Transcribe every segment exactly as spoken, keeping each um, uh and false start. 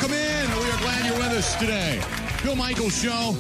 Welcome in. We are glad you're with us today. Bill Michaels Show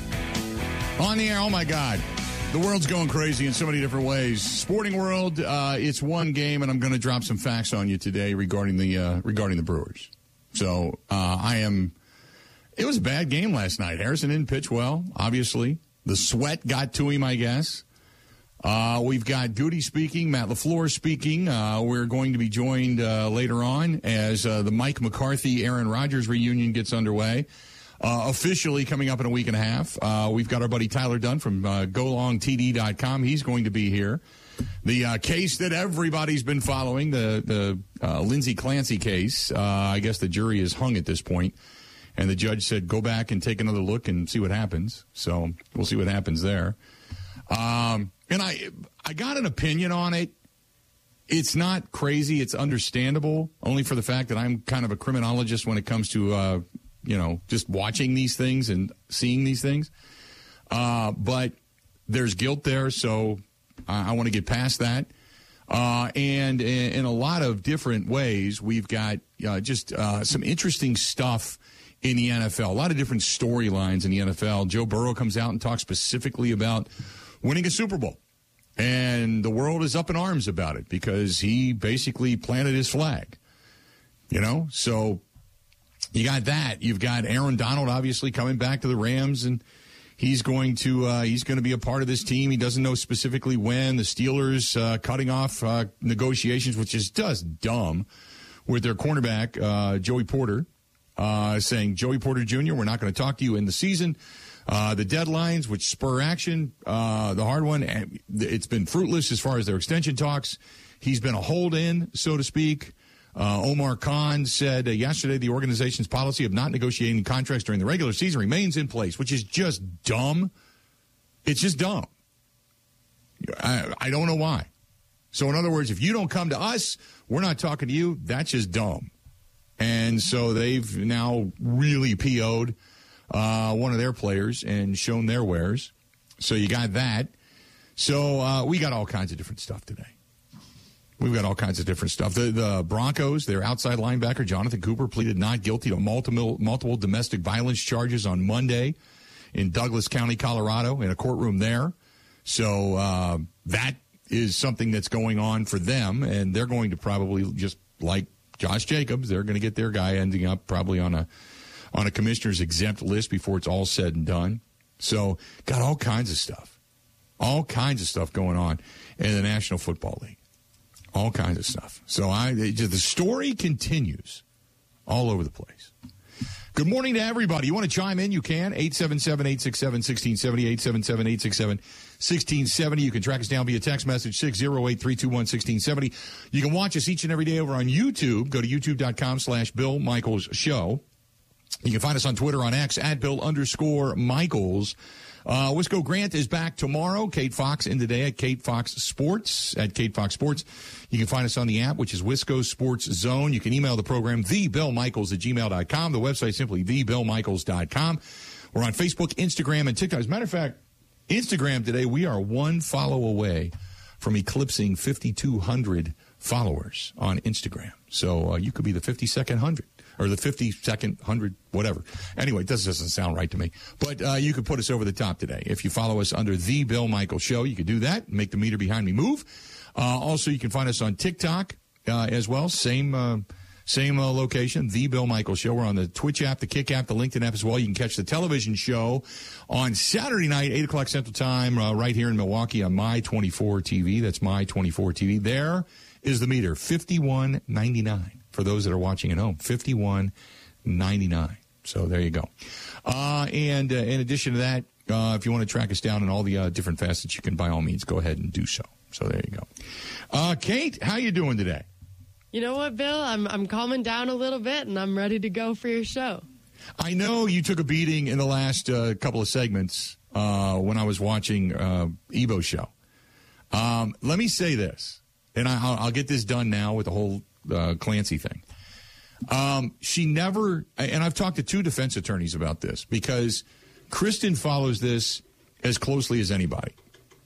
on the air. Oh, my God. The world's going crazy in so many different ways. Sporting world, uh, it's one game, and I'm going to drop some facts on you today regarding the uh, regarding the Brewers. So uh, I am – it was a bad game last night. Harrison didn't pitch well, obviously. The sweat got to him, I guess. Uh, we've got Goody speaking, Matt LaFleur speaking. Uh, we're going to be joined uh, later on as uh, the Mike McCarthy, Aaron Rodgers reunion gets underway. Uh, officially coming up in a week and a half. Uh, we've got our buddy Tyler Dunn from uh, go long T D dot com. He's going to be here. The uh, case that everybody's been following, the, the uh, Lindsey Clancy case, uh, I guess the jury is hung at this point. And the judge said, go back and take another look and see what happens. So we'll see what happens there. Um, and I, I got an opinion on it. It's not crazy. It's understandable, only for the fact that I'm kind of a criminologist when it comes to, uh, you know, just watching these things and seeing these things. Uh, but there's guilt there, so I, I want to get past that. Uh, and in, in a lot of different ways, we've got uh, just uh, some interesting stuff in the N F L. A lot of different storylines in the N F L. Joe Burrow comes out and talks specifically about winning a Super Bowl. And the world is up in arms about it because he basically planted his flag. You know, so you got that. You've got Aaron Donald obviously coming back to the Rams, and he's going to uh, he's going to be a part of this team. He doesn't know specifically when. The Steelers uh, cutting off uh, negotiations, which is just dumb, with their cornerback uh, Joey Porter uh, saying, Joey Porter Junior, we're not going to talk to you in the season. Uh, the deadlines, which spur action, uh, the hard one, it's been fruitless as far as their extension talks. He's been a hold-in, so to speak. Uh, Omar Khan said uh, yesterday the organization's policy of not negotiating contracts during the regular season remains in place, which is just dumb. It's just dumb. I, I don't know why. So, in other words, if you don't come to us, we're not talking to you. That's just dumb. And so they've now really P O'd uh, one of their players and shown their wares. So you got that. So uh, we got all kinds of different stuff today. We've got all kinds of different stuff. The, the Broncos, their outside linebacker, Jonathan Cooper, pleaded not guilty to multiple, multiple domestic violence charges on Monday in Douglas County, Colorado, in a courtroom there. So uh, that is something that's going on for them, and they're going to probably, just like Josh Jacobs, they're going to get their guy ending up probably on a on a commissioner's exempt list before it's all said and done. So got all kinds of stuff, all kinds of stuff going on in the National Football League. All kinds of stuff. So I, the story continues all over the place. Good morning to everybody. You want to chime in? You can. eight seven seven, eight six seven, one six seven zero, eight seven seven, eight six seven, one six seven zero. You can track us down via text message, six zero eight, three two one, one six seven zero. You can watch us each and every day over on YouTube. Go to youtube.com slash Bill Michaels Show. You can find us on Twitter on X at Bill underscore Michaels. Uh, Wisco Grant is back tomorrow. Kate Fox in today at Kate Fox Sports, at Kate Fox Sports. You can find us on the app, which is Wisco Sports Zone. You can email the program, the bill michaels at gmail dot com. The website simply the bill michaels dot com. We're on Facebook, Instagram, and TikTok. As a matter of fact, Instagram today, we are one follow away from eclipsing fifty-two hundred followers on Instagram. So uh, you could be the fifty-second hundred. Or the fifty-second, hundred, whatever. Anyway, it doesn't, doesn't sound right to me. But uh, you could put us over the top today. If you follow us under The Bill Michaels Show, you could do that. Make the meter behind me move. Uh, also, you can find us on TikTok uh, as well. Same uh, same uh, location, The Bill Michaels Show. We're on the Twitch app, the Kick app, the LinkedIn app as well. You can catch the television show on Saturday night, eight o'clock Central Time, uh, right here in Milwaukee on My twenty-four T V. That's My twenty-four T V. There is the meter, fifty-one ninety-nine. For those that are watching at home, fifty-one ninety-nine. So there you go. Uh, and uh, in addition to that, uh, if you want to track us down in all the uh, different facets, you can by all means go ahead and do so. So there you go. Uh, Kate, how you doing today? You know what, Bill? I'm I'm calming down a little bit, and I'm ready to go for your show. I know you took a beating in the last uh, couple of segments uh, when I was watching uh, Ebo's show. Um, let me say this, and I, I'll, I'll get this done now with the whole Uh, Clancy thing. Um, she never, and I've talked to two defense attorneys about this because Kristen follows this as closely as anybody.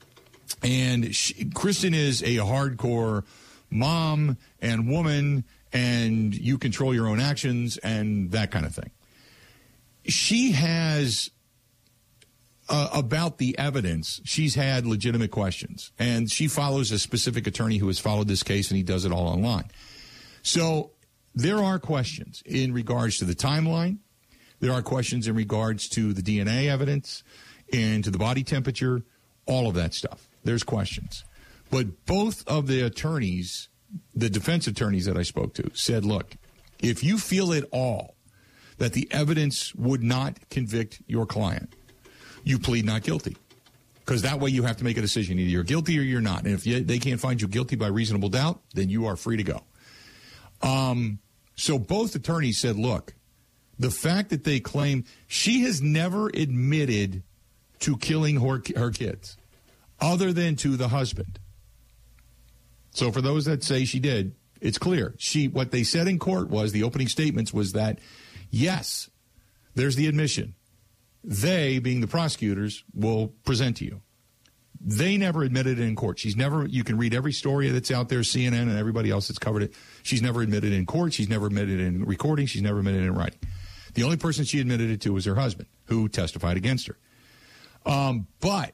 And she, Kristen is a hardcore mom and woman and you control your own actions and that kind of thing. She has, uh, about the evidence, she's had legitimate questions. And she follows a specific attorney who has followed this case, and he does it all online. So there are questions in regards to the timeline. There are questions in regards to the D N A evidence and to the body temperature, all of that stuff. There's questions. But both of the attorneys, the defense attorneys that I spoke to, said, look, if you feel at all that the evidence would not convict your client, you plead not guilty. Because that way you have to make a decision. Either you're guilty or you're not. And if you, they can't find you guilty by reasonable doubt, then you are free to go. Um, so both attorneys said, look, the fact that they claim she has never admitted to killing her, her kids other than to the husband. So for those that say she did, it's clear. She, what they said in court was, the opening statements was that, yes, there's the admission. They, being the prosecutors, will present to you. They never admitted it in court. She's never, you can read every story that's out there, C N N and everybody else that's covered it. She's never admitted in court. She's never admitted in recording. She's never admitted in writing. The only person she admitted it to was her husband, who testified against her. Um, but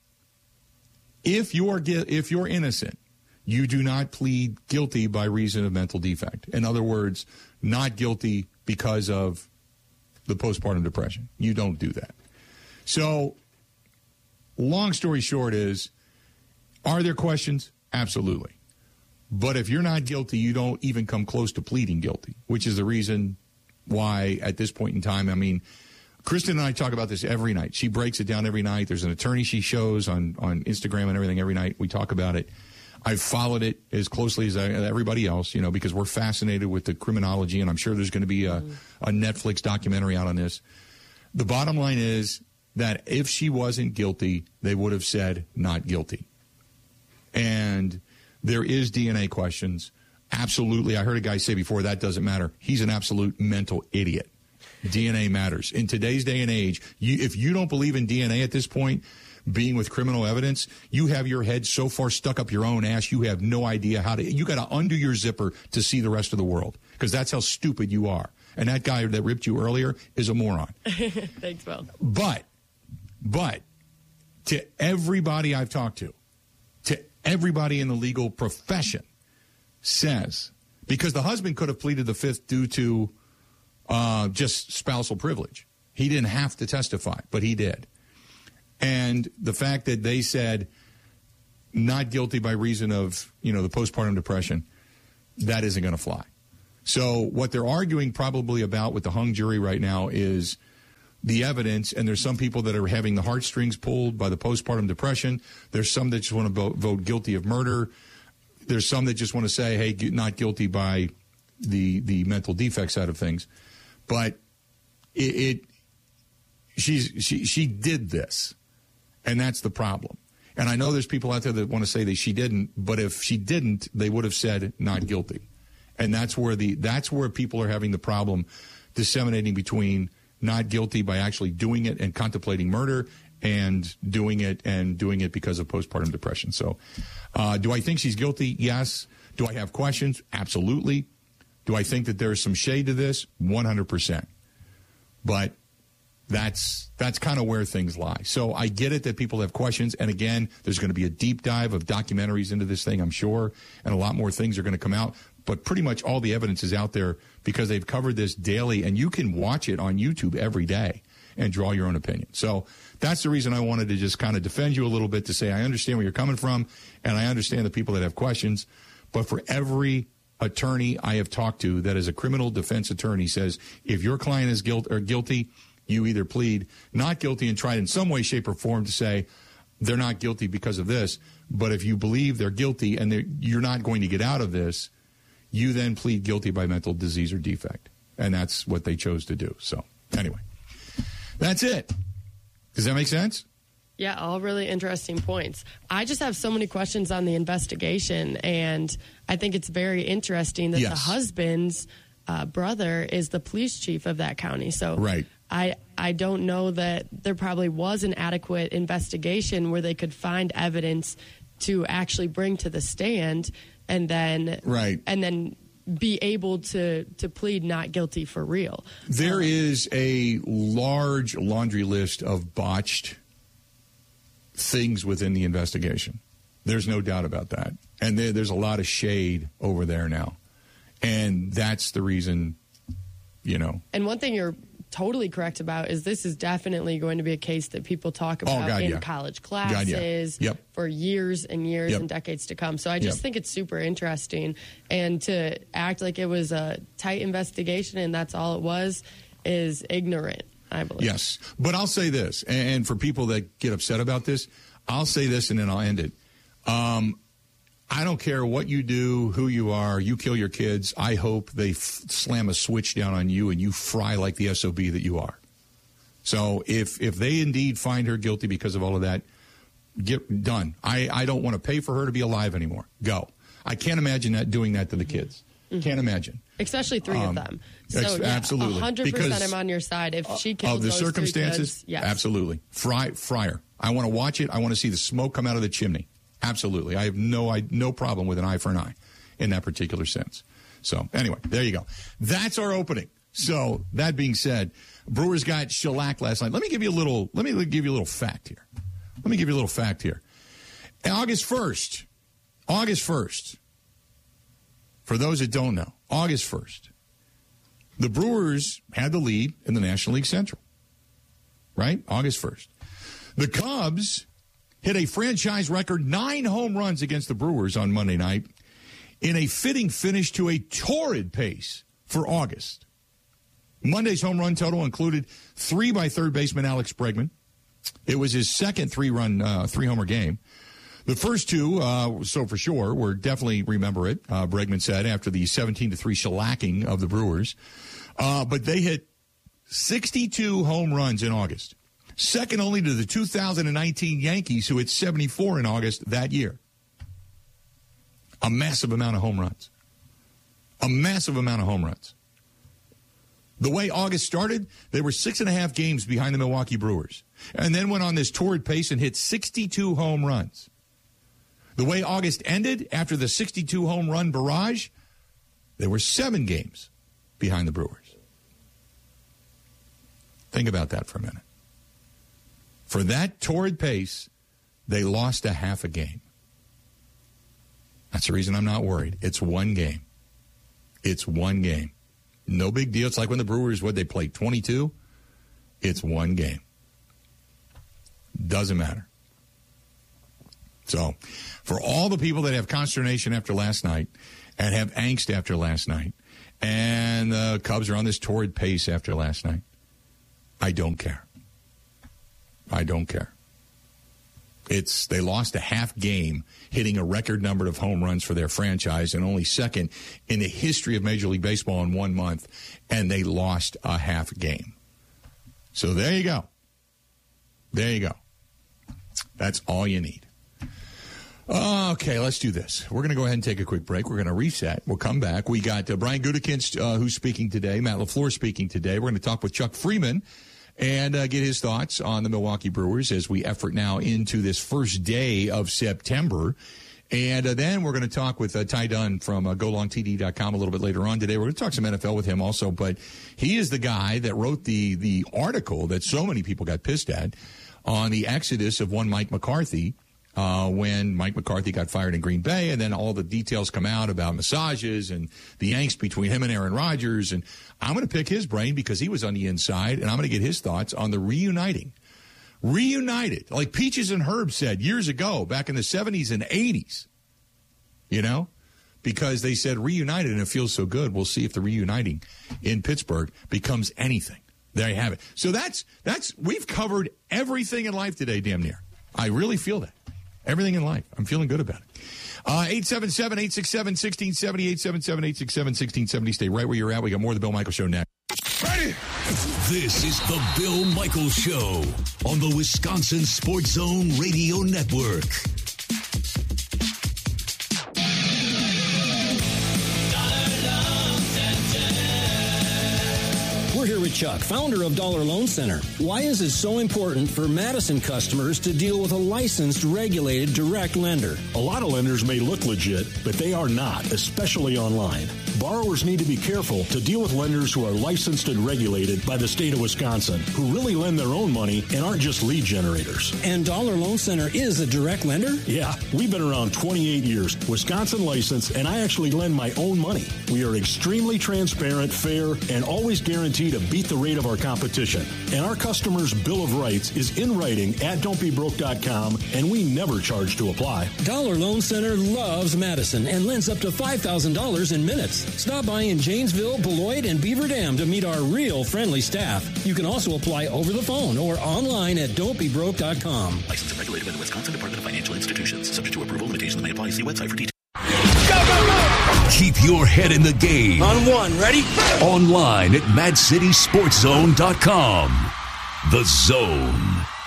if you're, if you're innocent, you do not plead guilty by reason of mental defect. In other words, not guilty because of the postpartum depression. You don't do that. So, long story short is, are there questions? Absolutely. But if you're not guilty, you don't even come close to pleading guilty, which is the reason why at this point in time, I mean, Kristen and I talk about this every night. She breaks it down every night. There's an attorney she shows on, on Instagram and everything every night. We talk about it. I've followed it as closely as I, everybody else, you know, because we're fascinated with the criminology, and I'm sure there's going to be a, a Netflix documentary out on this. The bottom line is that if she wasn't guilty, they would have said not guilty. And there is D N A questions. Absolutely. I heard a guy say before, that doesn't matter. He's an absolute mental idiot. D N A matters. In today's day and age, you, if you don't believe in D N A at this point, being with criminal evidence, you have your head so far stuck up your own ass, you have no idea how to, you got to undo your zipper to see the rest of the world, because that's how stupid you are. And that guy that ripped you earlier is a moron. Thanks, Will. But, but, to everybody I've talked to, to everybody in the legal profession says, because the husband could have pleaded the fifth due to uh, just spousal privilege. He didn't have to testify, but he did. And the fact that they said not guilty by reason of, you know, the postpartum depression, that isn't going to fly. So what they're arguing probably about with the hung jury right now is the evidence, and there's some people that are having the heartstrings pulled by the postpartum depression. There's some that just want to vote, vote guilty of murder. There's some that just want to say, hey, not guilty by the the mental defect side of things. But it, it she's she she did this. And that's the problem. And I know there's people out there that want to say that she didn't, but if she didn't, they would have said not guilty. And that's where the that's where people are having the problem disseminating between not guilty by actually doing it and contemplating murder, and doing it and doing it because of postpartum depression. So uh, do I think she's guilty? Yes. Do I have questions? Absolutely. Do I think that there's some shade to this? one hundred percent. But That's that's kind of where things lie. So I get it that people have questions. And again, there's going to be a deep dive of documentaries into this thing, I'm sure. And a lot more things are going to come out. But pretty much all the evidence is out there because they've covered this daily. And you can watch it on YouTube every day and draw your own opinion. So that's the reason I wanted to just kind of defend you a little bit, to say I understand where you're coming from. And I understand the people that have questions. But for every attorney I have talked to that is a criminal defense attorney says, if your client is guilt or guilty, you either plead not guilty and try in some way, shape, or form to say they're not guilty because of this. But if you believe they're guilty and they're, you're not going to get out of this, you then plead guilty by mental disease or defect. And that's what they chose to do. So anyway, that's it. Does that make sense? Yeah, all really interesting points. I just have so many questions on the investigation, and I think it's very interesting that yes. the husband's uh, brother is the police chief of that county. So right. I I don't know that there probably was an adequate investigation where they could find evidence to actually bring to the stand, and then right. and then be able to to plead not guilty for real. There um, is a large laundry list of botched things within the investigation. There's no doubt about that. And there, there's a lot of shade over there now. And that's the reason, you know. And one thing you're totally correct about is this is definitely going to be a case that people talk about oh, God, in yeah. college classes God, yeah. yep. for years and years yep. and decades to come. So I just yep. think it's super interesting. And to act like it was a tight investigation and that's all it was is ignorant, I believe. Yes. But I'll say this, and for people that get upset about this, I'll say this and then I'll end it. Um, I don't care what you do, who you are, you kill your kids. I hope they f- slam a switch down on you and you fry like the S O B that you are. So if if they indeed find her guilty because of all of that, get done. I, I don't want to pay for her to be alive anymore. Go. I can't imagine that doing that to the kids. Mm-hmm. Can't imagine. Especially three um, of them. So ex- yeah, absolutely. one hundred percent because I'm on your side. If she killed of the those circumstances, three kids, yes. absolutely. Fry, fry her. I want to watch it. I want to see the smoke come out of the chimney. Absolutely. I have no I, no problem with an eye for an eye in that particular sense. So, anyway, there you go. That's our opening. So, that being said, Brewers got shellacked last night. Let me give you a little let me give you a little fact here. Let me give you a little fact here. August first. August first. For those that don't know, August first. The Brewers had the lead in the National League Central. Right? August first. The Cubs hit a franchise record nine home runs against the Brewers on Monday night in a fitting finish to a torrid pace for August. Monday's home run total included three by third baseman Alex Bregman. It was his second three-run, uh, three-homer game. The first two, uh, so for sure, were definitely remember it, uh, Bregman said, after the seventeen to three shellacking of the Brewers. Uh, but they hit sixty-two home runs in August. Second only to the two thousand nineteen Yankees, who hit seventy-four in August that year. A massive amount of home runs. A massive amount of home runs. The way August started, they were six and a half games behind the Milwaukee Brewers, and then went on this torrid pace and hit sixty-two home runs. The way August ended, after the sixty-two home run barrage, they were seven games behind the Brewers. Think about that for a minute. For that torrid pace, they lost a half a game. That's the reason I'm not worried. It's one game. It's one game. No big deal. It's like when the Brewers, what, they played twenty-two? It's one game. Doesn't matter. So, for all the people that have consternation after last night and have angst after last night, and the Cubs are on this torrid pace after last night, I don't care. I don't care. It's they lost a half game, hitting a record number of home runs for their franchise, and only second in the history of Major League Baseball in one month, and they lost a half game. So there you go. There you go. That's all you need. Okay, let's do this. We're going to go ahead and take a quick break. We're going to reset. We'll come back. We got uh, Brian Gutekunst, uh, who's speaking today. Matt LaFleur speaking today. We're going to talk with Chuck Freeman and uh, get his thoughts on the Milwaukee Brewers as we effort now into this first day of September. And uh, then we're going to talk with uh, Ty Dunn from uh, go long T D dot com a little bit later on today. We're going to talk some N F L with him also, but he is the guy that wrote the the article that so many people got pissed at on the exodus of one Mike McCarthy uh, when Mike McCarthy got fired in Green Bay, and then all the details come out about massages and the angst between him and Aaron Rodgers. And I'm going to pick his brain because he was on the inside, and I'm going to get his thoughts on the reuniting. Reunited, like Peaches and Herb said years ago, back in the seventies and eighties, you know, because they said reunited and it feels so good. We'll see if the reuniting in Pittsburgh becomes anything. There you have it. So that's, that's, we've covered everything in life today, damn near. I really feel that. Everything in life. I'm feeling good about it. Uh, eight seven seven, eight six seven, one six seven zero, eight seven seven, eight six seven, one six seven zero. Stay right where you're at. We got more of the Bill Michaels Show next. Ready? This is the Bill Michaels Show on the Wisconsin Sports Zone Radio Network. We're here with Chuck, founder of Dollar Loan Center. Why is it so important for Madison customers to deal with a licensed, regulated, direct lender? A lot of lenders may look legit, but they are not, especially online. Borrowers need to be careful to deal with lenders who are licensed and regulated by the state of Wisconsin, who really lend their own money and aren't just lead generators. And Dollar Loan Center is a direct lender? Yeah, we've been around twenty-eight years, Wisconsin licensed, and I actually lend my own money. We are extremely transparent, fair, and always guarantee to beat the rate of our competition. And our customers' Bill of Rights is in writing at don't be broke dot com, and we never charge to apply. Dollar Loan Center loves Madison and lends up to five thousand dollars in minutes. Stop by in Janesville, Beloit, and Beaver Dam to meet our real friendly staff. You can also apply over the phone or online at don't be broke dot com. Licensed and regulated by the Wisconsin Department of Financial Institutions. Subject to approval. Limitations may apply. See website for details. Go, go, go! Keep your head in the game. On one, ready? Online at mad city sports zone dot com. The Zone.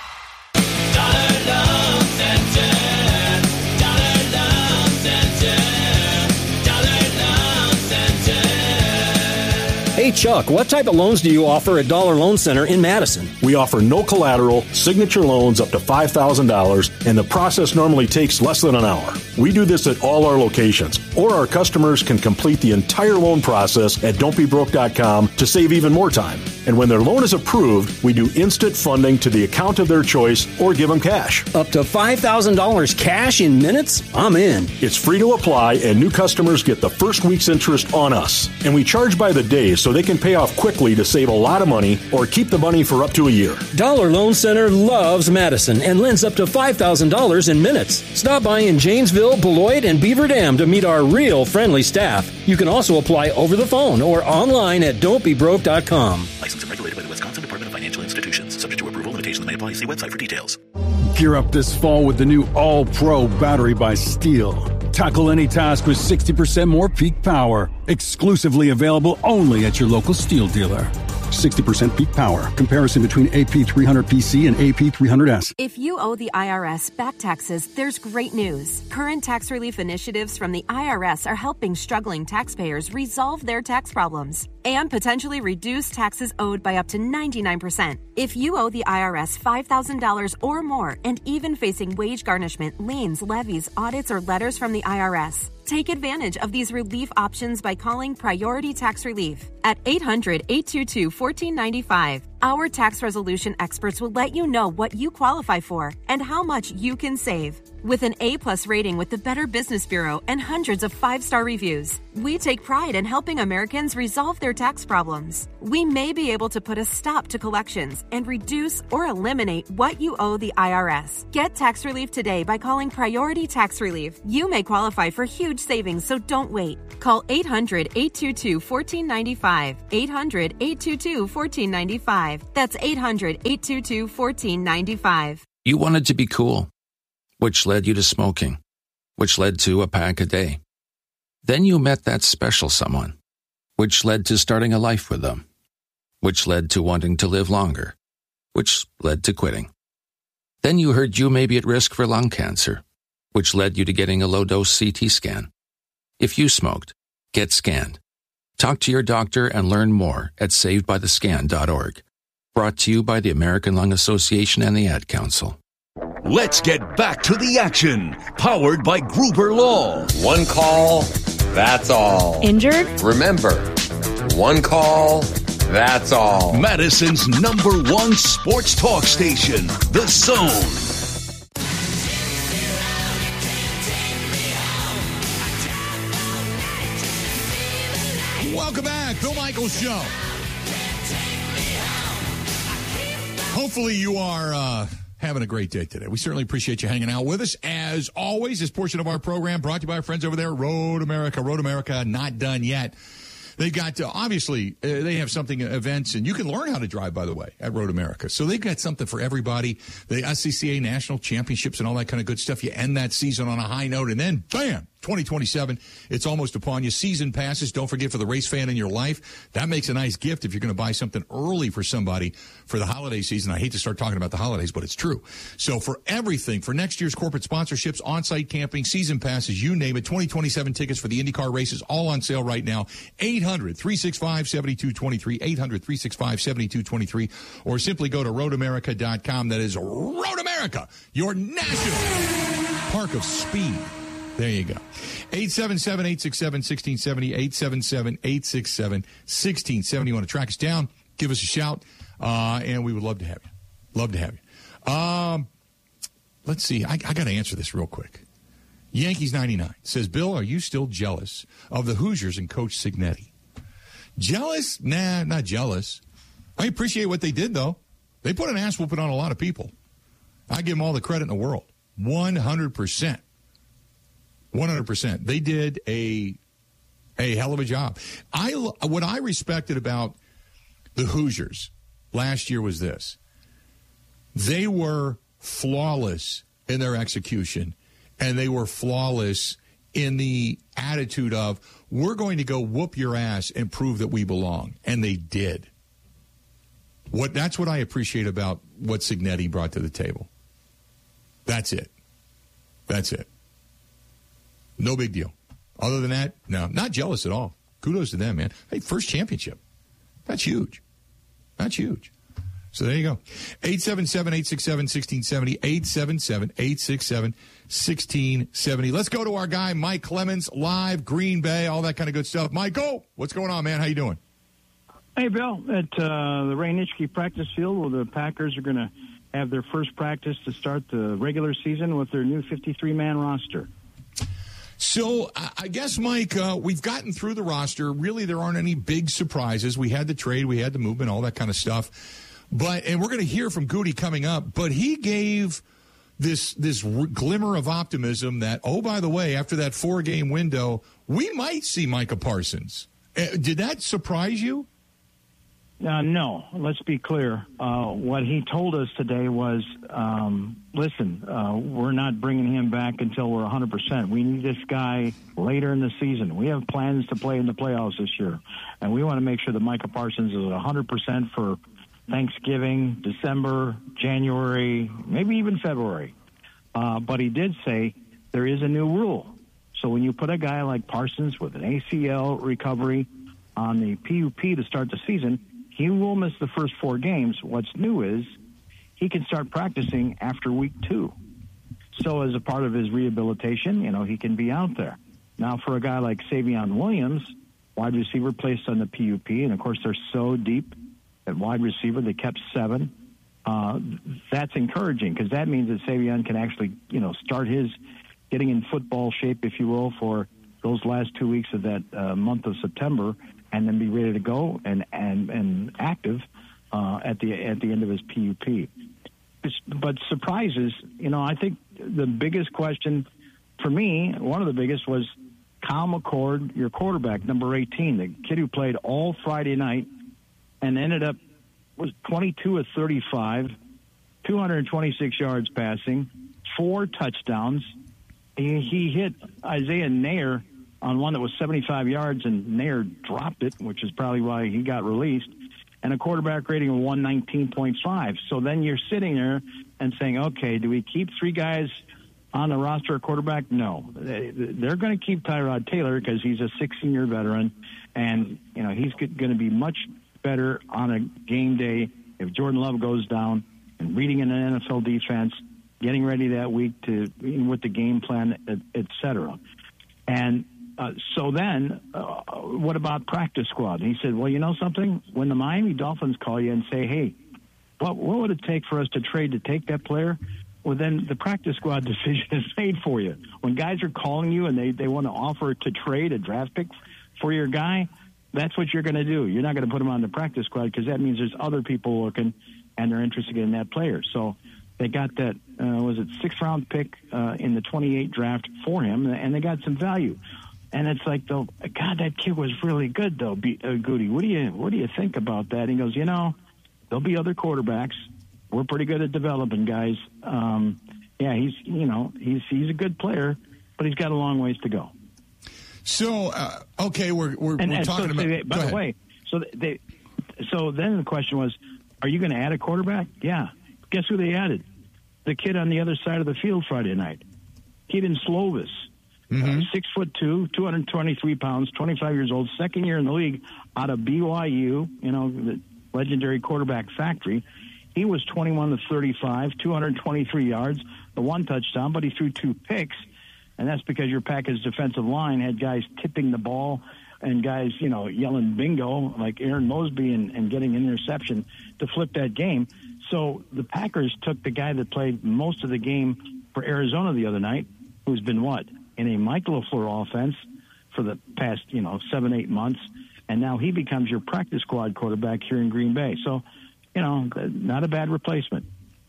Dollar Loan Center. Dollar Loan Center. Dollar Loan Center. Hey, Chuck, what type of loans do you offer at Dollar Loan Center in Madison? We offer no collateral, signature loans up to five thousand dollars, and the process normally takes less than an hour. We do this at all our locations, or our customers can complete the entire loan process at don't be broke dot com to save even more time. And when their loan is approved, we do instant funding to the account of their choice or give them cash. Up to five thousand dollars cash in minutes? I'm in. It's free to apply, and new customers get the first week's interest on us. And we charge by the day so they can pay off quickly to save a lot of money or keep the money for up to a year. Dollar Loan Center loves Madison and lends up to five thousand dollars in minutes. Stop by in Janesville, Beloit, and Beaver Dam to meet our real friendly staff. You can also apply over the phone or online at don't be broke dot com. Licensed and regulated by the Wisconsin Department of Financial Institutions. Subject to approval. Limitations may apply. See website for details. Gear up this fall with the new All-Pro battery by Steel. Tackle any task with sixty percent more peak power. Exclusively available only at your local Steel dealer. sixty percent peak power. Comparison between A P three hundred P C and A P three hundred S. If you owe the I R S back taxes, there's great news. Current tax relief initiatives from the I R S are helping struggling taxpayers resolve their tax problems and potentially reduce taxes owed by up to ninety-nine percent. If you owe the I R S five thousand dollars or more and even facing wage garnishment, liens, levies, audits, or letters from the I R S, take advantage of these relief options by calling Priority Tax Relief at eight hundred, eight two two, one four nine five. Our tax resolution experts will let you know what you qualify for and how much you can save. With an A-plus rating with the Better Business Bureau and hundreds of five-star reviews, we take pride in helping Americans resolve their tax problems. We may be able to put a stop to collections and reduce or eliminate what you owe the I R S. Get tax relief today by calling Priority Tax Relief. You may qualify for huge savings, so don't wait. Call eight hundred, eight two two, one four nine five. eight hundred, eight two two, one four nine five. That's eight hundred, eight two two, one four nine five. You wanted to be cool, which led you to smoking, which led to a pack a day. Then you met that special someone, which led to starting a life with them, which led to wanting to live longer, which led to quitting. Then you heard you may be at risk for lung cancer, which led you to getting a low-dose C T scan. If you smoked, get scanned. Talk to your doctor and learn more at saved by the scan dot org. Brought to you by the American Lung Association and the Ad Council. Let's get back to the action. Powered by Gruber Law. One call, that's all. Injured? Remember, one call, that's all. Madison's number one sports talk station, The Zone. Welcome back, Bill Michaels Show. Hopefully you are uh, having a great day today. We certainly appreciate you hanging out with us. As always, this portion of our program brought to you by our friends over there at Road America. Road America, not done yet. They've got, uh, obviously, uh, they have something, uh, events, and you can learn how to drive, by the way, at Road America. So they've got something for everybody. The S C C A National Championships and all that kind of good stuff. You end that season on a high note, and then, bam, twenty twenty-seven, it's almost upon you. Season passes, don't forget, for the race fan in your life. That makes a nice gift if you're going to buy something early for somebody for the holiday season. I hate to start talking about the holidays, but it's true. So for everything, for next year's corporate sponsorships, on-site camping, season passes, you name it, twenty twenty-seven tickets for the IndyCar races, all on sale right now. eight hundred, three six five, seven two two three, eight hundred, three six five, seven two two three, or simply go to road america dot com. That is Road America, your national park of speed. There you go. eight seven seven, eight six seven, one six seven zero, eight seven seven, eight six seven, one six seven zero. You want to track us down, give us a shout, uh, and we would love to have you. Love to have you. Um, let's see. I, I got to answer this real quick. Yankees ninety-nine says, Bill, are you still jealous of the Hoosiers and Coach Cignetti? Jealous? Nah, not jealous. I appreciate what they did, though. They put an ass whooping on a lot of people. I give them all the credit in the world. one hundred percent. one hundred percent. They did a a hell of a job. I, what I respected about the Hoosiers last year was this. They were flawless in their execution, and they were flawless in the attitude of, we're going to go whoop your ass and prove that we belong. And they did. What That's what I appreciate about what Cignetti brought to the table. That's it. That's it. No big deal. Other than that, no, not jealous at all. Kudos to them, man. Hey, first championship. That's huge. That's huge. So there you go. eight seven seven, eight six seven, one six seven zero, eight seven seven, eight six seven, one six seven zero. Let's go to our guy, Mike Clemens, live, Green Bay, all that kind of good stuff. Mike, go. What's going on, man? How you doing? Hey, Bill. At uh, the Ray Nitschke practice field, where the Packers are going to have their first practice to start the regular season with their new fifty-three man roster. So I guess, Mike, uh, we've gotten through the roster. Really, there aren't any big surprises. We had the trade, we had the movement, all that kind of stuff. But and we're going to hear from Goody coming up. But he gave this this r- glimmer of optimism that, oh, by the way, after that four game window, we might see Micah Parsons. Uh, did that surprise you? Uh, no, let's be clear. Uh, what he told us today was, um, listen, uh, we're not bringing him back until we're one hundred percent. We need this guy later in the season. We have plans to play in the playoffs this year, and we want to make sure that Micah Parsons is one hundred percent for Thanksgiving, December, January, maybe even February. Uh, but he did say there is a new rule. So when you put a guy like Parsons with an A C L recovery on the P U P to start the season, he will miss the first four games. What's new is he can start practicing after week two. So as a part of his rehabilitation, you know, he can be out there. Now, for a guy like Savion Williams, wide receiver placed on the P U P, and, of course, they're so deep at wide receiver, they kept seven. Uh, that's encouraging because that means that Savion can actually, you know, start his getting in football shape, if you will, for those last two weeks of that uh, month of September, and then be ready to go and and, and active uh, at the at the end of his P U P. But surprises, you know, I think the biggest question for me, one of the biggest, was Kyle McCord, your quarterback, number eighteen, the kid who played all Friday night and ended up was twenty-two of thirty-five, two hundred twenty-six yards passing, four touchdowns. He, he hit Isaiah Nair on one that was seventy-five yards, and Nair dropped it, which is probably why he got released, and a quarterback rating of one nineteen point five. So then you're sitting there and saying, okay, do we keep three guys on the roster at quarterback? No. They're going to keep Tyrod Taylor because he's a sixteen-year veteran, and you know he's going to be much better on a game day if Jordan Love goes down and reading an N F L defense, getting ready that week to with the game plan, et, et cetera. And uh, so then, uh, what about practice squad? And he said, well, you know something? When the Miami Dolphins call you and say, hey, what, what would it take for us to trade to take that player? Well, then the practice squad decision is made for you. When guys are calling you and they, they want to offer to trade a draft pick for your guy, that's what you're going to do. You're not going to put him on the practice squad because that means there's other people looking and they're interested in that player. So they got that, uh, was it sixth round pick uh, in the twenty-eight draft for him, and they got some value. And it's like, though, God, that kid was really good, though, B- uh, Goody. What do you what do you think about that? And he goes, you know, there'll be other quarterbacks. We're pretty good at developing guys. Um, yeah, he's you know he's he's a good player, but he's got a long ways to go. So uh, okay, we're we're, and, we're and talking so, about. They, by the ahead. way, so they so then the question was, are you going to add a quarterback? Yeah. Guess who they added? The kid on the other side of the field Friday night, Keaton Slovis. Mm-hmm. Uh, six foot two, two hundred twenty-three pounds, twenty-five years old, second year in the league, out of B Y U, you know, the legendary quarterback factory. He was twenty-one to thirty-five, two hundred twenty-three yards, the one touchdown, but he threw two picks. And that's because your Packers defensive line had guys tipping the ball and guys, you know, yelling bingo like Aaron Mosby and, and getting an interception to flip that game. So the Packers took the guy that played most of the game for Arizona the other night, who's been what? In a Mike LaFleur offense for the past, you know, seven, eight months. And now he becomes your practice squad quarterback here in Green Bay. So, you know, not a bad replacement.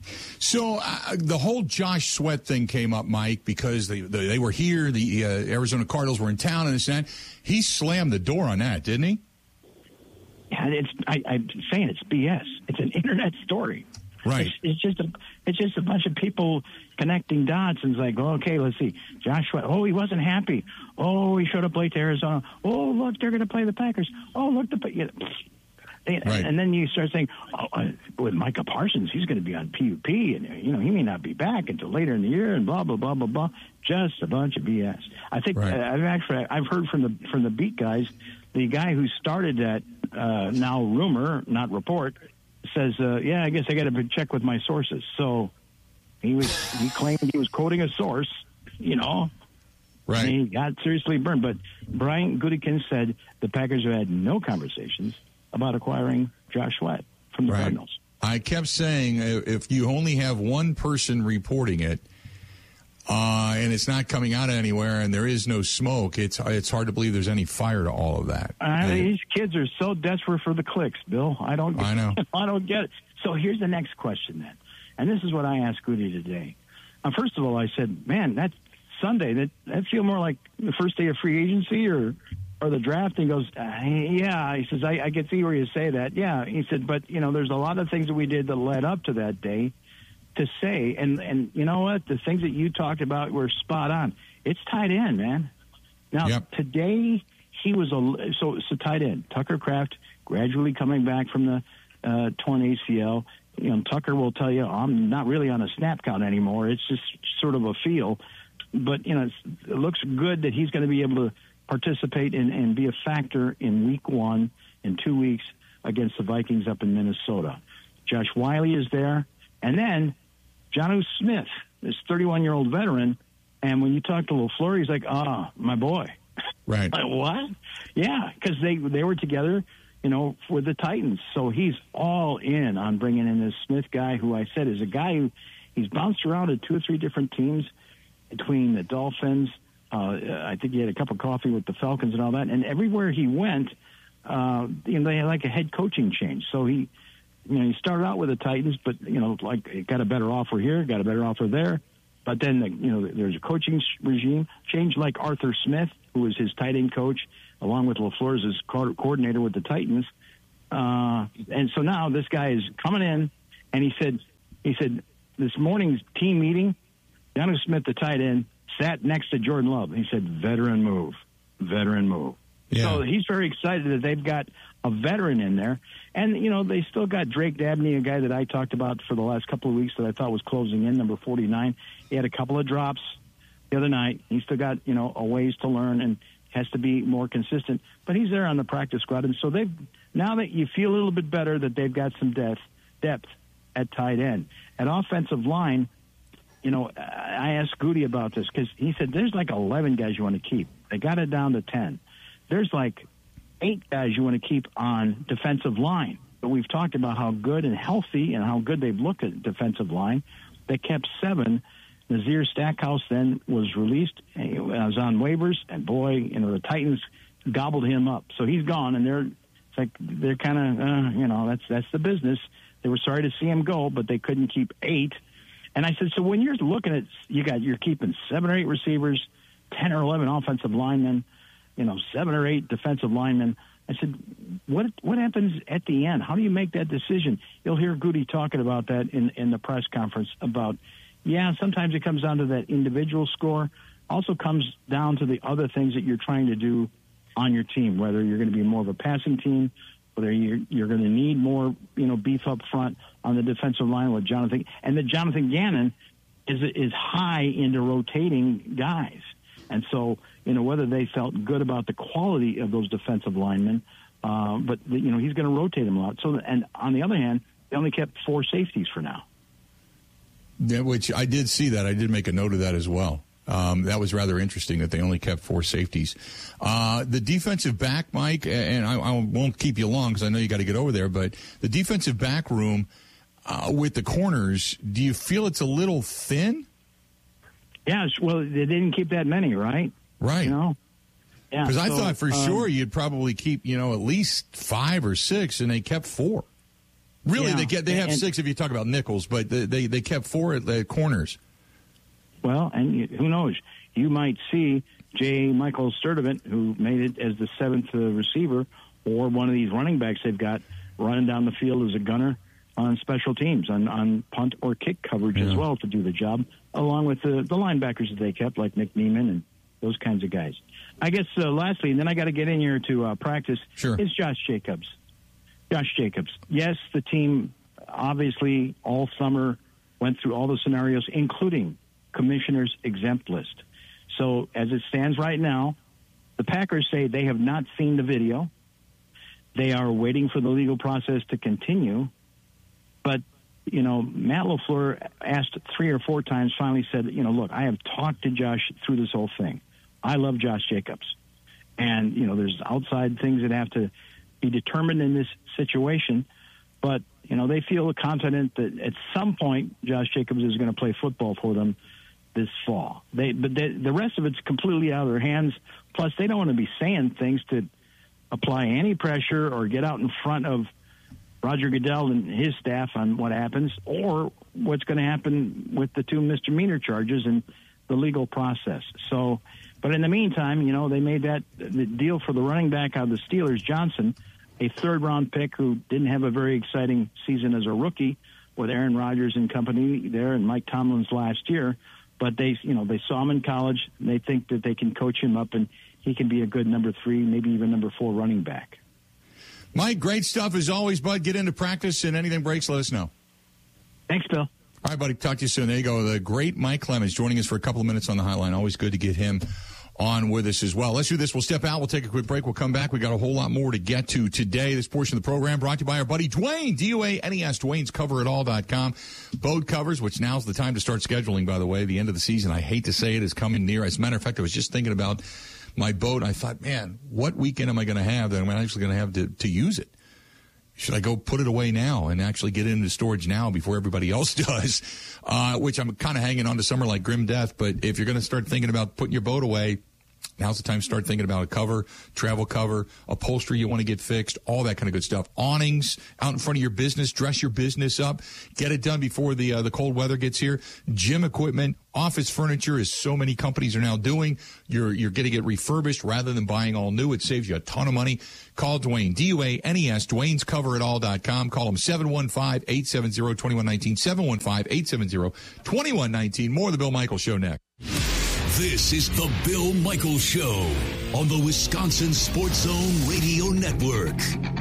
So uh, the whole Josh Sweat thing came up, Mike, because they they, they were here. The uh, Arizona Cardinals were in town, and this and that. He slammed the door on that, didn't he? Yeah, it's I, I'm saying it's B S. It's an internet story. Right. It's, it's just a it's just a bunch of people connecting dots, and it's like, oh, okay, let's see. Josh Sweat. Oh, he wasn't happy. Oh, he showed up late to Arizona. Oh, look, they're going to play the Packers. Oh, look, the you know, They, right. And then you start saying, oh, uh, with Micah Parsons, he's going to be on P U P, and you know he may not be back until later in the year, and blah blah blah blah blah. Just a bunch of B S. I think right. uh, I've actually I've heard from the from the beat guys, the guy who started that uh, now rumor, not report, says, uh, yeah, I guess I got to check with my sources. So he was he claimed he was quoting a source, you know. Right. And he got seriously burned. But Brian Gutekunst said the Packers have had no conversations about acquiring Josh Sweat from the right. Cardinals. I kept saying if you only have one person reporting it uh, and it's not coming out anywhere and there is no smoke, it's it's hard to believe there's any fire to all of that. Uh, these kids are so desperate for the clicks, Bill. I don't. I know. I don't get it. So here's the next question then, and this is what I asked Goody today. Uh, first of all, I said, "Man, that Sunday that that feel more like the first day of free agency or." Or the draft, and he goes, uh, yeah. He says, I, I can see where you say that. Yeah, he said, but you know, there's a lot of things that we did that led up to that day to say, and and you know what? The things that you talked about were spot on. It's tight end, man. Now yep. today he was a so so tight end. Tucker Kraft gradually coming back from the uh, torn A C L. You know, Tucker will tell you, I'm not really on a snap count anymore. It's just sort of a feel, but you know, it's, it looks good that he's going to be able to participate in, and be a factor in week one in two weeks against the Vikings up in Minnesota. Josh Wiley is there. And then Jonnu Smith, this thirty-one-year-old veteran, and when you talk to LaFleur, he's like, ah, my boy. Right. Like, what? Yeah, because they, they were together, you know, with the Titans. So he's all in on bringing in this Smith guy who I said is a guy who he's bounced around at two or three different teams between the Dolphins, Uh, I think he had a cup of coffee with the Falcons and all that. And everywhere he went, uh, you know, they had like a head coaching change. So he, you know, he started out with the Titans, but, you know, like he got a better offer here, got a better offer there. But then, the, you know, there's a coaching regime change like Arthur Smith, who was his tight end coach, along with LaFleur as his co- coordinator with the Titans. Uh, and so now this guy is coming in, and he said, he said, this morning's team meeting, Jonnu Smith, the tight end, sat next to Jordan Love. He said, veteran move, veteran move. Yeah. So he's very excited that they've got a veteran in there. And, you know, they still got Drake Dabney, a guy that I talked about for the last couple of weeks that I thought was closing in, number forty-nine. He had a couple of drops the other night. He's still got, you know, a ways to learn and has to be more consistent. But he's there on the practice squad. And so they've, now that you feel a little bit better that they've got some depth, depth at tight end. At offensive line, you know, I asked Goody about this because he said there's like eleven guys you want to keep. They got it down to ten. There's like eight guys you want to keep on defensive line. But we've talked about how good and healthy and how good they've looked at defensive line. They kept seven. Nazir Stackhouse then was released. He was on waivers, and boy, you know, the Titans gobbled him up. So he's gone, and they're it's like they're kind of, uh, you know, that's that's the business. They were sorry to see him go, but they couldn't keep eight. And I said, so when you're looking at, you got, you're keeping seven or eight receivers, ten or eleven offensive linemen, you know, seven or eight defensive linemen. I said, what what happens at the end? How do you make that decision? You'll hear Goody talking about that in, in the press conference about, yeah, sometimes it comes down to that individual score. Also comes down to the other things that you're trying to do on your team, whether you're going to be more of a passing team, whether you're, you're going to need more, you know, beef up front on the defensive line with Jonathan. And the Jonathan Gannon is is high into rotating guys. And so, you know, whether they felt good about the quality of those defensive linemen, uh, but, you know, he's going to rotate them a lot. So, and on the other hand, they only kept four safeties for now. Yeah, which I did see that. I did make a note of that as well. Um, that was rather interesting that they only kept four safeties. Uh, the defensive back, Mike, and I, I won't keep you long because I know you got to get over there, but the defensive back room uh, with the corners, do you feel it's a little thin? Yeah, well, they didn't keep that many, right? Right. You know? Yeah. Because I so, thought for um, sure you'd probably keep, you know, at least five or six, and they kept four. Really, Yeah, they get they have and- six if you talk about nickels, but they they, they kept four at the corners. Well, and you- who knows? You might see J. Michael Sturdivant, who made it as the seventh uh, receiver, or one of these running backs they've got running down the field as a gunner on special teams, on, on punt or kick coverage Yeah. as well to do the job, along with the, the linebackers that they kept, like Nick Neiman and those kinds of guys. I guess uh, lastly, and then I got to get in here to uh, practice, Sure. is Josh Jacobs. Josh Jacobs. Yes, the team obviously all summer went through all the scenarios, including commissioner's exempt list. So as it stands right now, the Packers say they have not seen the video. They are waiting for the legal process to continue. But, you know, Matt LaFleur asked three or four times, finally said, you know, look, I have talked to Josh through this whole thing. I love Josh Jacobs. And, you know, there's outside things that have to be determined in this situation. But, you know, they feel confident that at some point Josh Jacobs is going to play football for them this fall. They, but they, the rest of it's completely out of their hands. Plus, they don't want to be saying things to apply any pressure or get out in front of Roger Goodell and his staff on what happens or what's going to happen with the two misdemeanor charges and the legal process. So, but in the meantime, you know, they made that the deal for the running back out of the Steelers, Johnson, a third-round pick who didn't have a very exciting season as a rookie with Aaron Rodgers and company there and Mike Tomlin's last year. But they, you know, they saw him in college. And they think that they can coach him up, and he can be a good number three, maybe even number four running back. Mike, great stuff as always, bud. Get into practice, and anything breaks, let us know. Thanks, Bill. All right, buddy. Talk to you soon. There you go. The great Mike Clemens joining us for a couple of minutes on the Hotline. Always good to get him on with us as well. Let's do this. We'll step out. We'll take a quick break. We'll come back. We got a whole lot more to get to today. This portion of the program brought to you by our buddy Dwayne, D U A N E S, Dwayne's Cover It All dot com. Boat covers, which now's the time to start scheduling, by the way. The end of the season, I hate to say it, is coming near. As a matter of fact, I was just thinking about my boat. I thought, man, what weekend am I going to have that I'm actually going to have to, to use it? Should I go put it away now and actually get it into storage now before everybody else does? Uh, which I'm kind of hanging on to summer like grim death. But if you're going to start thinking about putting your boat away, now's the time to start thinking about a cover, travel cover, upholstery you want to get fixed, all that kind of good stuff. Awnings out in front of your business, dress your business up, get it done before the uh, the cold weather gets here. Gym equipment, office furniture, as so many companies are now doing. You're you're getting it refurbished rather than buying all new. It saves you a ton of money. Call Dwayne, D U A N E S, Dwayne's Cover It All dot com. Call him seven one five, eight seven zero, two one one nine, seven one five, eight seven zero, two one one nine. More of the Bill Michaels Show next. This is the Bill Michaels Show on the Wisconsin Sports Zone Radio Network.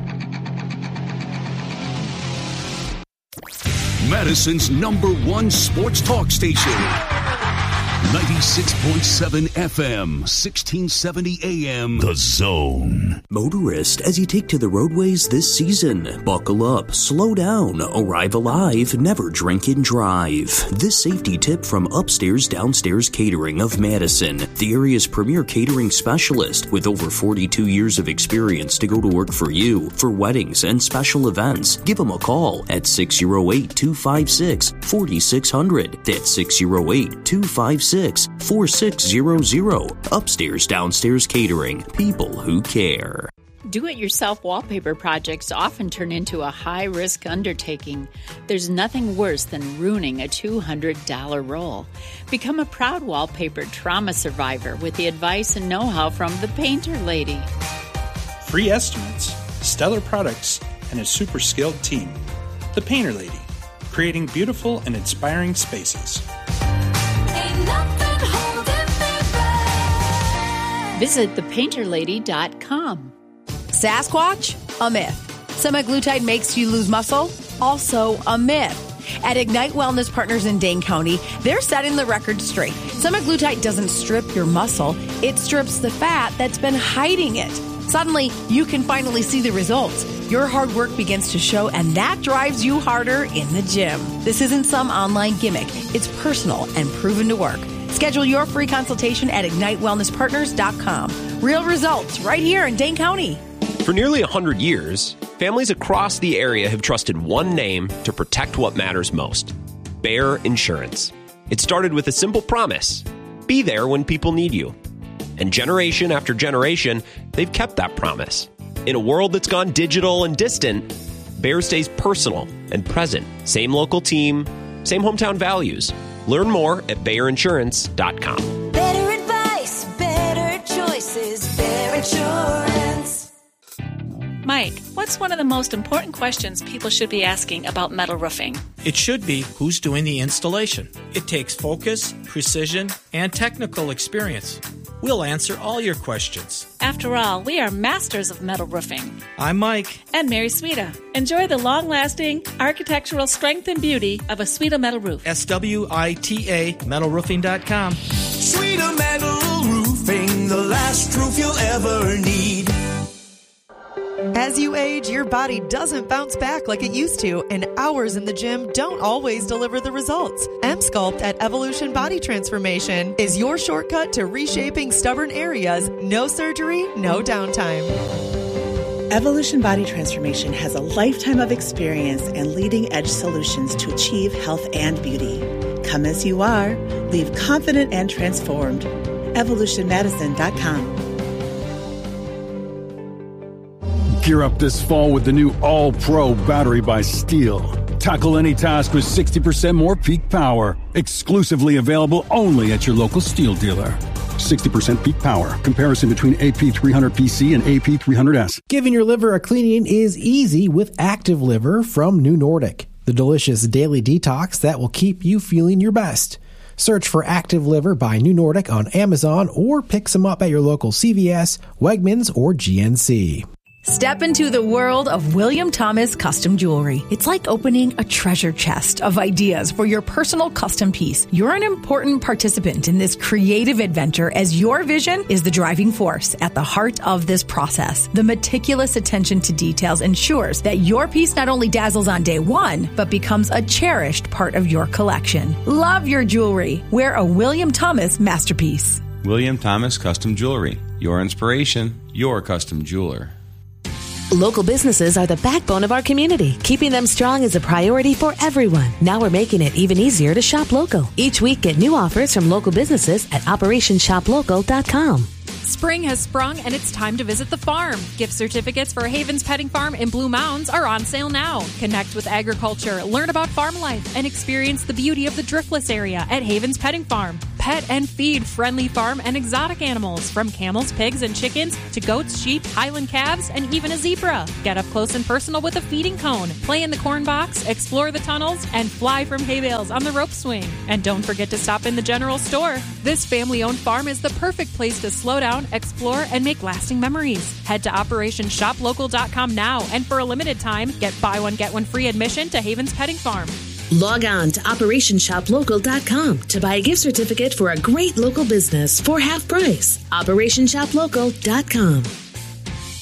Madison's number one sports talk station. ninety-six point seven F M, sixteen seventy A M, The Zone. Motorist, as you take to the roadways this season, buckle up, slow down, arrive alive, never drink and drive. This safety tip from Upstairs Downstairs Catering of Madison, the area's premier catering specialist with over forty-two years of experience to go to work for you for weddings and special events. Give them a call at six oh eight, two five six, four six zero zero. That's six oh eight, two five six, four six zero zero. Upstairs Downstairs Catering, people who care. Do-it-yourself wallpaper projects often turn into a high-risk undertaking. There's nothing worse than ruining a two hundred dollars roll. Become a proud wallpaper trauma survivor with the advice and know-how from the Painter Lady. Free estimates, stellar products, and a super skilled team. The Painter Lady, creating beautiful and inspiring spaces. Visit the painter lady dot com. Sasquatch? A myth. Semaglutide makes you lose muscle? Also a myth. At Ignite Wellness Partners in Dane County, they're setting the record straight. Semaglutide doesn't strip your muscle, it strips the fat that's been hiding it. Suddenly, you can finally see the results. Your hard work begins to show, and that drives you harder in the gym. This isn't some online gimmick. It's personal and proven to work. Schedule your free consultation at ignite wellness partners dot com. Real results right here in Dane County. For nearly one hundred years, families across the area have trusted one name to protect what matters most: Bayer Insurance. It started with a simple promise: be there when people need you. And generation after generation, they've kept that promise. In a world that's gone digital and distant, Bayer stays personal and present. Same local team, same hometown values. Learn more at bayer insurance dot com. Better advice, better choices, Bayer Insurance. Mike, what's one of the most important questions people should be asking about metal roofing? It should be who's doing the installation. It takes focus, precision, and technical experience. We'll answer all your questions. After all, we are masters of metal roofing. I'm Mike. And Mary Swita. Enjoy the long-lasting architectural strength and beauty of a Swita metal roof. S W I T A metal roofing dot com. Swita Metal Roofing, the last roof you'll ever need. As you age, your body doesn't bounce back like it used to, and hours in the gym don't always deliver the results. M-Sculpt at Evolution Body Transformation is your shortcut to reshaping stubborn areas. No surgery, no downtime. Evolution Body Transformation has a lifetime of experience and leading-edge solutions to achieve health and beauty. Come as you are, leave confident and transformed. evolution medicine dot com. Gear up this fall with the new All-Pro battery by Steel. Tackle any task with sixty percent more peak power. Exclusively available only at your local Steel dealer. sixty percent peak power. Comparison between A P three hundred P C and A P three hundred S. Giving your liver a cleaning is easy with Active Liver from New Nordic, the delicious daily detox that will keep you feeling your best. Search for Active Liver by New Nordic on Amazon or pick some up at your local C V S, Wegmans, or G N C. Step into the world of William Thomas Custom Jewelry. It's like opening a treasure chest of ideas for your personal custom piece. You're an important participant in this creative adventure as your vision is the driving force at the heart of this process. The meticulous attention to details ensures that your piece not only dazzles on day one, but becomes a cherished part of your collection. Love your jewelry. Wear a William Thomas masterpiece. William Thomas Custom Jewelry. Your inspiration, your custom jeweler. Local businesses are the backbone of our community. Keeping them strong is a priority for everyone. Now we're making it even easier to shop local. Each week, get new offers from local businesses at operation shop local dot com. Spring has sprung and it's time to visit the farm. Gift certificates for Havens Petting Farm in Blue Mounds are on sale now. Connect with agriculture, learn about farm life, and experience the beauty of the Driftless area at Havens Petting Farm. Pet and feed friendly farm and exotic animals, from camels, pigs, and chickens to goats, sheep, Highland calves, and even a zebra. Get up close and personal with a feeding cone, play in the corn box, explore the tunnels, and fly from hay bales on the rope swing. And don't forget to stop in the general store. This family-owned farm is the perfect place to slow down, explore, and make lasting memories. Head to operation shop local dot com now, and for a limited time, get buy one, get one free admission to Havens Petting Farm. Log on to operation shop local dot com to buy a gift certificate for a great local business for half price. operation shop local dot com.